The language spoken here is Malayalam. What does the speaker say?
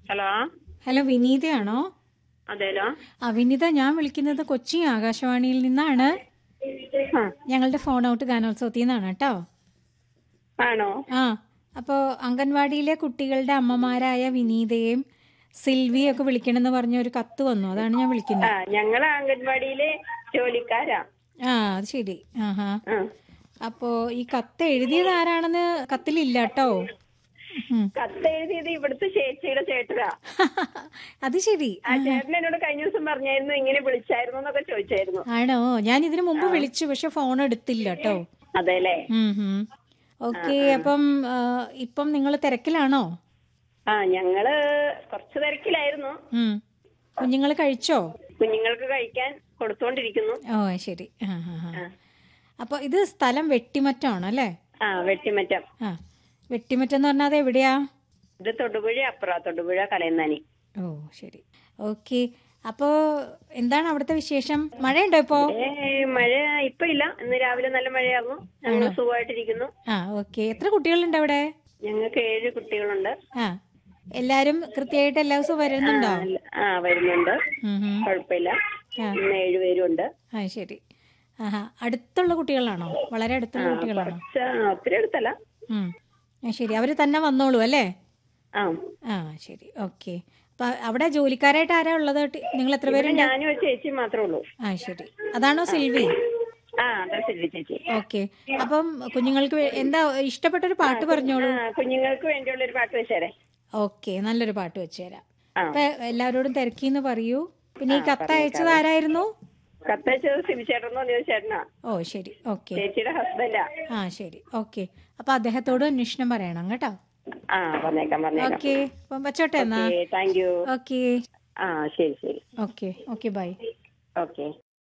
ഹലോ. ഹലോ, വിനീതയാണോ? അതേലോ. വിനീത, ഞാൻ വിളിക്കുന്നത് കൊച്ചി ആകാശവാണിയിൽ നിന്നാണ്. ആ, ഞങ്ങളുടെ ഫോൺ ഔട്ട് ഗാനോത്സവത്തിൽ നിന്നാണ് കേട്ടോ. ആണോ? അപ്പോൾ അംഗൻവാടിയിലെ കുട്ടികളുടെ അമ്മമാരായ വിനീതയും സിൽവിയും ഒക്കെ വിളിക്കണമെന്ന് പറഞ്ഞ ഒരു കത്ത് വന്നു. അതാണ് ഞാൻ വിളിക്കുന്നത്. ഞങ്ങള് അംഗൻവാടിയിലെ ജോലിക്കാരാ. അത് ശരി. ആ. അപ്പോ ഈ കത്ത് എഴുതിയത് ആരാണെന്ന് കത്തിലില്ല കേട്ടോ. കത്ത് എഴുതിയത് ഇവിടുത്തെ ചേച്ചിയുടെ ചേട്ടനാ. അത് ശരി. ആ ചേട്ടൻ എന്നോട് കഴിഞ്ഞ ദിവസം പറഞ്ഞായിരുന്നു ഇങ്ങനെ വിളിച്ചായിരുന്നു എന്നൊക്കെ ചോദിച്ചായിരുന്നു. ആണോ? ഞാൻ ഇതിനു മുമ്പ് വിളിച്ചു, പക്ഷെ ഫോൺ എടുത്തില്ല കേട്ടോ. അതെല്ലേ. ഓക്കെ. അപ്പം ഇപ്പം നിങ്ങൾ തിരക്കിലാണോ? ഞങ്ങള് കുറച്ച് തിരക്കിലായിരുന്നു. കുഞ്ഞുങ്ങൾ കഴിച്ചോ? കുഞ്ഞുങ്ങൾക്ക് കഴിക്കാൻ കൊടുത്തോണ്ടിരിക്കുന്നു. ശരി. അപ്പൊ ഇത് സ്ഥലം വെട്ടിമറ്റാണോ അല്ലേ? വെട്ടിമറ്റം. വെട്ടിമറ്റം എന്ന് പറഞ്ഞാൽ അത് എവിടെയാ? ഇത് തൊടുപുഴ തൊടുപുഴ കലയന്നാനി. ശരി. ഓക്കെ. അപ്പോ എന്താണ് അവിടുത്തെ വിശേഷം? മഴയുണ്ടോ ഇപ്പോ? മഴ ഇപ്പൊ ഇല്ല. ഇന്ന് രാവിലെ നല്ല മഴയായിരുന്നു. ഞങ്ങൾ സുഖമായിട്ടിരിക്കുന്നു. ഓക്കെ. എത്ര കുട്ടികളുണ്ട് അവിടെ? ഞങ്ങൾക്ക് 7 കുട്ടികളുണ്ട്. എല്ലാരും കൃത്യമായിട്ട് എല്ലാ ദിവസവും വരുന്നുണ്ടോ? വരുന്നുണ്ട്. കുഴപ്പമില്ല. ഇന്ന് 7 പേരുണ്ട്. ശരി. അടുത്തുള്ള കുട്ടികളാണോ? വളരെ അടുത്തുള്ള കുട്ടികളാണോ? ഒത്തിരി അടുത്തല്ല. ശരി. അവര് തന്നെ വന്നോളൂ അല്ലേ? ശരി. ഓക്കെ. അപ്പൊ അവിടെ ജോലിക്കാരായിട്ട് ആരാ ഉള്ളത്? നിങ്ങൾ എത്ര പേരുണ്ട്? ഞാനും ഒരു ചേച്ചി മാത്രമേ ഉള്ളൂ. ശരി. അതാണോ സിൽവി? അതാ സിൽവി ചേച്ചി. ഓക്കെ. അപ്പം കുഞ്ഞുങ്ങൾക്ക് എന്താ ഇഷ്ടപ്പെട്ടൊരു പാട്ട് പറഞ്ഞോളൂ. കുഞ്ഞുങ്ങൾക്ക് വേണ്ടിയുള്ള ഒരു പാട്ട് വെച്ചേരെ. ഓക്കെ, നല്ലൊരു പാട്ട് വെച്ചുതരാം. അപ്പൊ എല്ലാവരോടും തിരക്കിന്ന് പറയൂ. പിന്നെ ഈ കത്തയച്ചത് ആരായിരുന്നു? കത്തയച്ചത് സിബിചേട്ടനോ ചേട്ടനാ. ശരി. ഓക്കെ. ചേച്ചിയുടെ ഹസ്ബൻഡാ. ശരി. ഓക്കെ. അപ്പൊ അദ്ദേഹത്തോട് അന്വേഷണം പറയണം കേട്ടോ. പറഞ്ഞേക്കാം. ഓക്കെ. അപ്പം വച്ചോട്ടെ എന്നാ. Thank you. ഓക്കെ. ശരി. ഓക്കെ. ബൈ. ഓക്കെ.